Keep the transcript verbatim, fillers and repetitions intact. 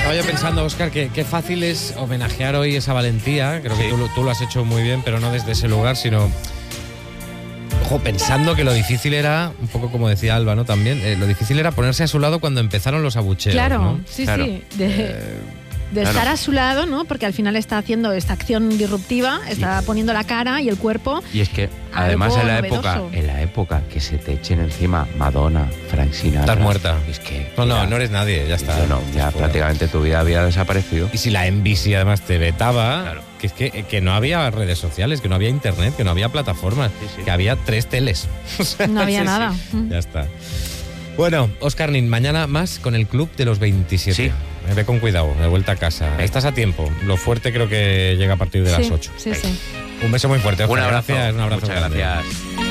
Estaba yo pensando, Óscar, que qué fácil es homenajear hoy esa valentía. Creo que Sí. tú, lo- tú lo has hecho muy bien, pero no desde ese lugar, sino... Ojo, pensando que lo difícil era, un poco como decía Alba, ¿no? También, eh, lo difícil era ponerse a su lado cuando empezaron los abucheos, Claro, ¿no? sí, Claro. sí. De, Eh, de claro. estar a su lado, ¿no? Porque al final está haciendo esta acción disruptiva, está poniendo la cara y el cuerpo. Y es que, Algo además, en la época novedoso. en la época que se te echen encima Madonna, Frank Sinatra... Estás muerta. Es que... no, no, ya- no eres nadie, ya está. yo no, ya Estás fuera. prácticamente tu vida había desaparecido. Y si la N B C además te vetaba, Claro. que es que, que no había redes sociales, que no había internet, que no había plataformas, Sí, sí. que había tres teles. O sea, No había sí, sí. nada. Ya está. Bueno, Óscar Nin, mañana más con el Club de los veintisiete. Sí. Eh, Ve con cuidado, de vuelta a casa. Venga. Estás a tiempo. Lo fuerte creo que llega a partir de las Sí, ocho. sí, sí. Un beso muy fuerte, Un Óscar. abrazo. Gracias, un abrazo Muchas grande. gracias.